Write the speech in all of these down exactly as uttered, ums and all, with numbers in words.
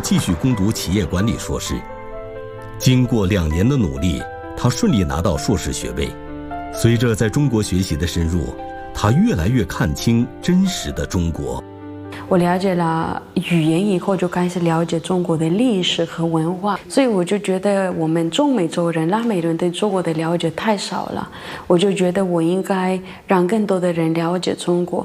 继续攻读企业管理硕士。经过两年的努力，他顺利拿到硕士学位。随着在中国学习的深入，他越来越看清真实的中国。 我了解了语言以后，就开始了解中国的历史和文化，所以我就觉得我们中美洲人、拉美人对中国的了解太少了，我就觉得我应该让更多的人了解中国。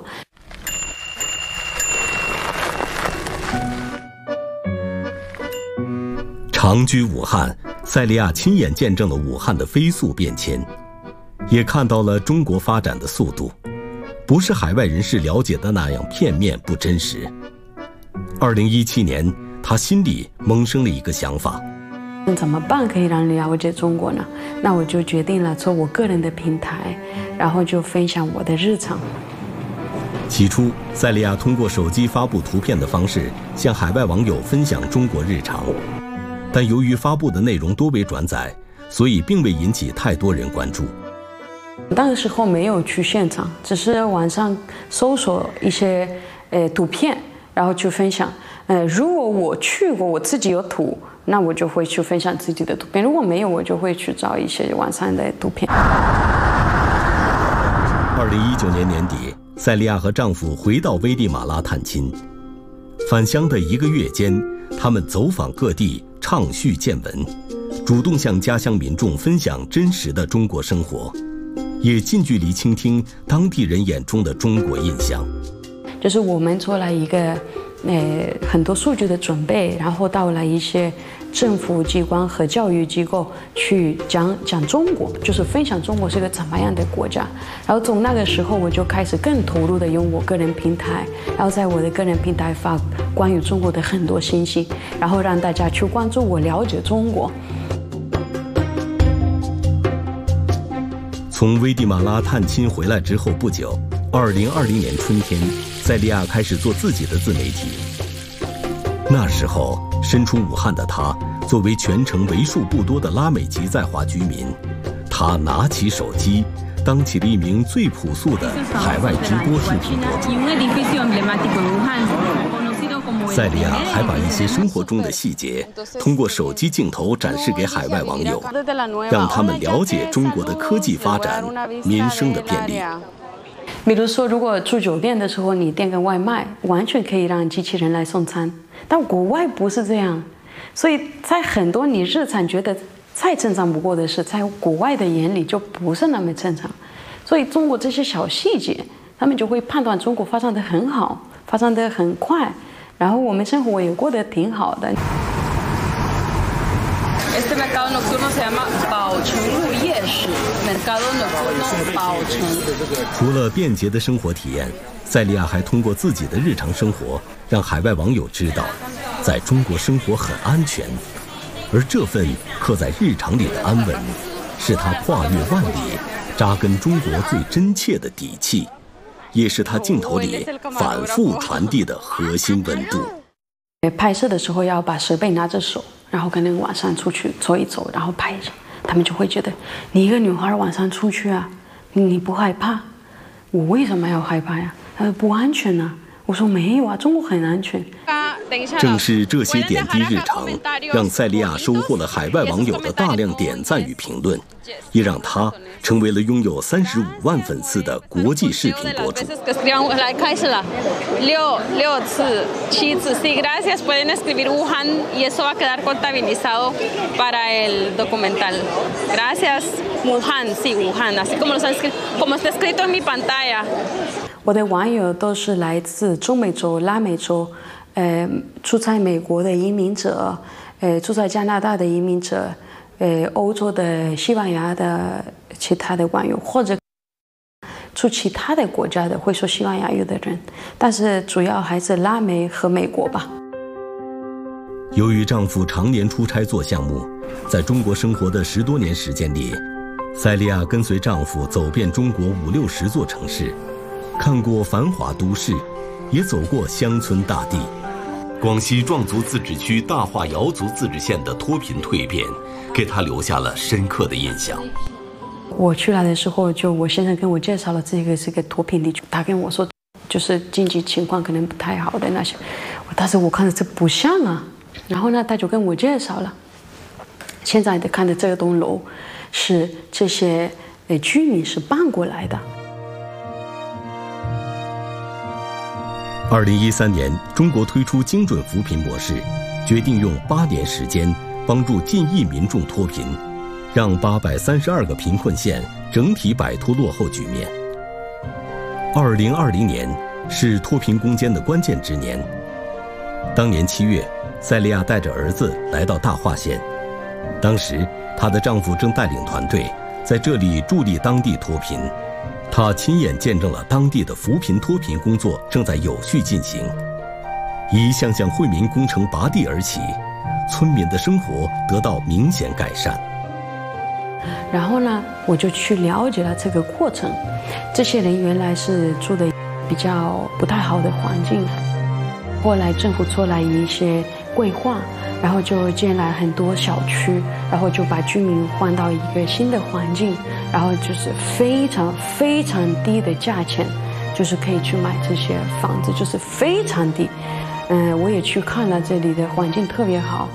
长居武汉，塞利亚亲眼见证了武汉的飞速变迁，也看到了中国发展的速度。不是海外人士了解的那样片面不真实。二零一七年，他心里萌生了一个想法： 怎么办可以让人了解中国呢？那我就决定了做我个人的平台，然后就分享我的日常。 起初，塞利亚通过手机发布图片的方式向海外网友分享中国日常，但由于发布的内容多为转载，所以并未引起太多人关注。 那个时候没有去现场，只是网上搜索一些呃图片，然后去分享。呃，如果我去过，我自己有图，那我就会去分享自己的图片；如果没有，我就会去找一些网上的图片。 二零一九年年底，塞利亚和丈夫回到危地马拉探亲。返乡的一个月间，他们走访各地，畅叙见闻，主动向家乡民众分享真实的中国生活。也近距离倾听当地人眼中的中国印象。 就是我们做了一个，呃，很多数据的准备，然后到了一些政府机关和教育机构去讲讲中国，就是分享中国是个怎么样的国家。然后从那个时候，我就开始更投入的用我个人平台，然后在我的个人平台发关于中国的很多信息，然后让大家去关注我，了解中国。 从危地马拉探亲回来之后不久，二零二零年春天，塞利亚开始做自己的自媒体。那时候，身处武汉的他，作为全城为数不多的拉美籍在华居民，他拿起手机，当起了一名最朴素的海外直播视频博主。塞利亚还把一些生活中的细节通过手机镜头展示给海外网友，让他们了解中国的科技发展、民生的便利。 比如说，如果住酒店的时候，你点个外卖，完全可以让机器人来送餐，但国外不是这样，所以在很多你日常觉得再正常不过的事，在国外的眼里就不是那么正常。所以中国这些小细节，他们就会判断中国发展得很好，发展得很快。然后我们生活也过得挺好的。 Este mercado nocturno se llama Baocheng路夜市 ，Mercado nocturno Baocheng。 除了便捷的生活体验，塞利亚还通过自己的日常生活，让海外网友知道，在中国生活很安全。而这份刻在日常里的安稳，是他跨越万里、扎根中国最真切的底气。也是他镜头里反复传递的核心温度。 拍摄的时候要把设备拿着手，然后可能晚上出去走一走，然后拍着，他们就会觉得你一个女孩晚上出去啊，你不害怕？我为什么要害怕呀？他说不安全啊。我说没有啊，中国很安全。 正是这些点滴日常，让塞利亚收获了海外网友的大量点赞与评论，也让他成为了拥有三十五万粉丝的国际视频博主。 来开始了，六六次、七次。Sí, gracias. Pueden escribir Wuhan y eso va a quedar contabilizado para el documental. Gracias, Wuhan. Sí, Wuhan. Así como lo están escrito, como está escrito en mi pantalla. 我的网友都是来自中美洲、拉美洲，呃，住在美国的移民者，呃，住在加拿大的移民者，呃，欧洲的、西班牙的其他的网友，或者住其他的国家的会说西班牙语的人，但是主要还是拉美和美国吧。 由于丈夫常年出差做项目，在中国生活的十多年时间里，塞利亚跟随丈夫走遍中国五六十座城市。看过繁华都市，也走过乡村大地。广西壮族自治区大化瑶族自治县的脱贫蜕变，给他留下了深刻的印象。 我去来的时候，就我先生跟我介绍了这个是个脱贫地区，他跟我说，就是经济情况可能不太好的那些。但是我看着这不像啊， 然后呢，他就跟我介绍了，现在的看的这栋楼是这些呃居民是搬过来的。 二零一三年，中国推出精准扶贫模式，决定用八年时间帮助近亿民众脱贫，让八百三十二个贫困县整体摆脱落后局面。二零二零年是脱贫攻坚的关键之年。当年七月，塞利亚带着儿子来到大化县，当时她的丈夫正带领团队在这里助力当地脱贫。她亲眼见证了当地的扶贫脱贫工作正在有序进行，一项项惠民工程拔地而起，村民的生活得到明显改善。 然后呢，我就去了解了这个过程。这些人原来是住的比较不太好的环境，后来政府做了一些规划，然后就建了很多小区，然后就把居民换到一个新的环境，然后就是非常非常低的价钱，就是可以去买这些房子，就是非常低。嗯，我也去看了这里的环境特别好。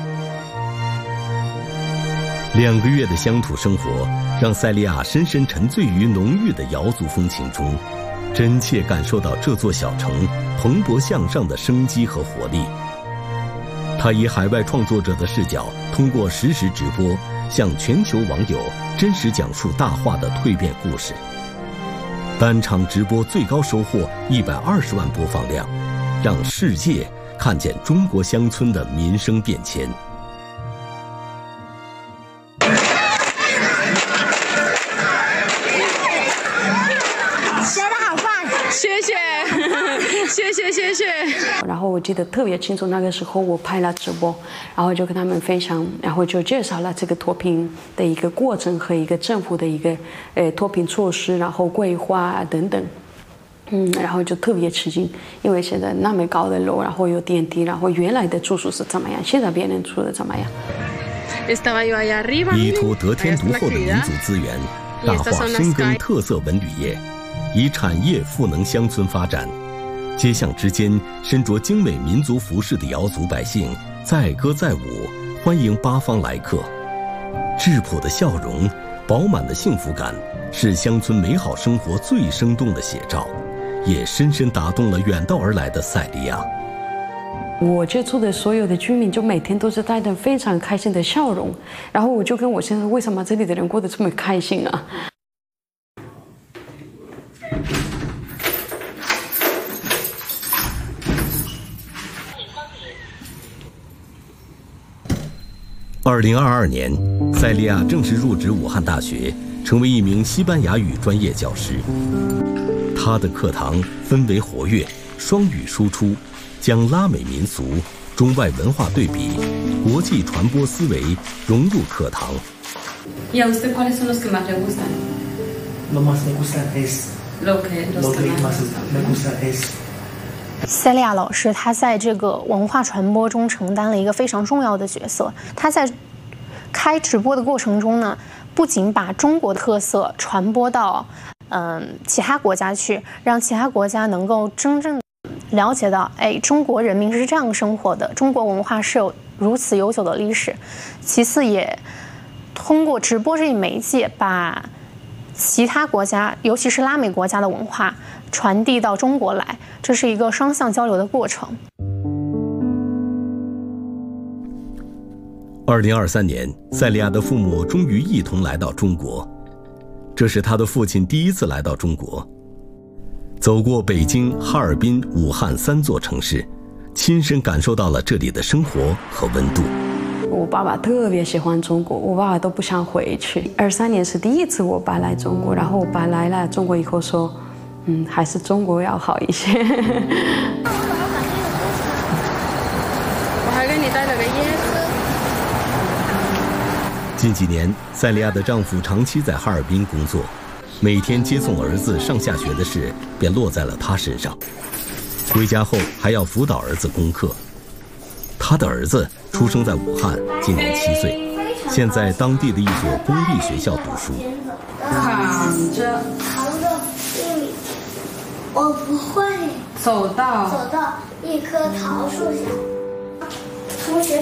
两个月的乡土生活，让塞利亚深深沉醉于浓郁的瑶族风情中，真切感受到这座小城蓬勃向上的生机和活力。他以海外创作者的视角，通过实时直播，向全球网友真实讲述大化的蜕变故事。单场直播最高收获一百二十万播放量，让世界看见中国乡村的民生变迁。 谢谢谢谢。 然后我记得特别清楚，那个时候我拍了直播，然后就跟他们分享，然后就介绍了这个脱贫的一个过程和一个政府的一个呃脱贫措施，然后规划等等。嗯，然后就特别吃惊，因为现在那么高的楼，然后有电梯，然后原来的住宿是怎么样，现在别人住的怎么样？ 依托得天独厚的民族资源，大化深耕特色文旅业，以产业赋能乡村发展。街巷之间，身着精美民族服饰的瑶族百姓载歌载舞，欢迎八方来客。质朴的笑容，饱满的幸福感，是乡村美好生活最生动的写照，也深深打动了远道而来的塞利亚。 我接触的所有的居民，就每天都是带着非常开心的笑容，然后我就跟我先生，为什么这里的人过得这么开心啊？ 二零二二年，塞利亚正式入职武汉大学，成为一名西班牙语专业教师。他的课堂氛围活跃，双语输出，将拉美民俗、中外文化对比、国际传播思维融入课堂。 ¿Y a usted cuáles son los que más le gustan? Lo más me gusta es Lo que lo que más me gusta es。 塞利亚老师，他在这个文化传播中承担了一个非常重要的角色。他在开直播的过程中呢，不仅把中国特色传播到嗯其他国家去，让其他国家能够真正了解到，哎，中国人民是这样生活的，中国文化是有如此悠久的历史。其次，也通过直播这一媒介，把其他国家，尤其是拉美国家的文化传递到中国来，这是一个双向交流的过程。 二零二三年，塞利亚的父母终于一同来到中国，这是他的父亲第一次来到中国。走过北京、哈尔滨、武汉三座城市，亲身感受到了这里的生活和温度。 我爸爸特别喜欢中国，我爸爸都不想回去。二三年是第一次我爸来中国，然后我爸来了中国以后说，嗯，还是中国要好一些。 我还给你带了个椰子。 近几年，塞利亚的丈夫长期在哈尔滨工作，每天接送儿子上下学的事便落在了他身上。回家后还要辅导儿子功课。他的儿子出生在武汉，今年七岁，现在当地的一所公立学校读书。 躺着， 扛着玉米，我不会。 走到走到一棵桃树下，突同学